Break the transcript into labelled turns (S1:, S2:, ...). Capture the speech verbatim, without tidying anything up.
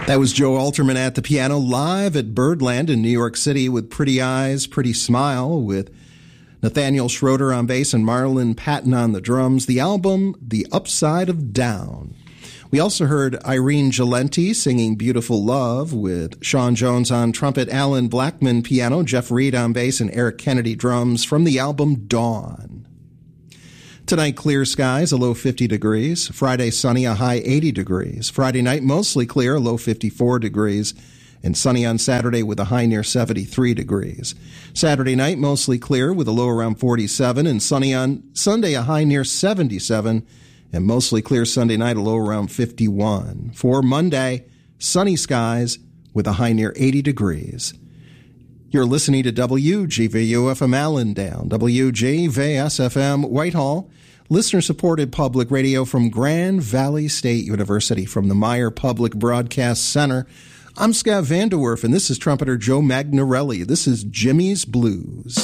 S1: That was Joe Alterman at the piano live at Birdland in New York City with Pretty Eyes, Pretty Smile with Nathaniel Schroeder on bass and Marlon Patton on the drums. The album, The Upside of Down. We also heard Irene Gelenti singing Beautiful Love with Sean Jones on trumpet, Alan Blackman piano, Jeff Reed on bass, and Eric Kennedy drums from the album Dawn. Tonight, clear skies, a low fifty degrees. Friday, sunny, a high eighty degrees. Friday night, mostly clear, a low fifty-four degrees. And sunny on Saturday with a high near seventy-three degrees. Saturday night, mostly clear with a low around forty-seven. And sunny on Sunday, a high near seventy-seven. And mostly clear Sunday night, a low around fifty-one. For Monday, sunny skies with a high near eighty degrees. You're listening to W G V U F M Allendale, W G V S F M Whitehall, listener-supported public radio from Grand Valley State University from the Meyer Public Broadcast Center. I'm Scott Vanderwerf, and this is trumpeter Joe Magnarelli. This is Jimmy's Blues.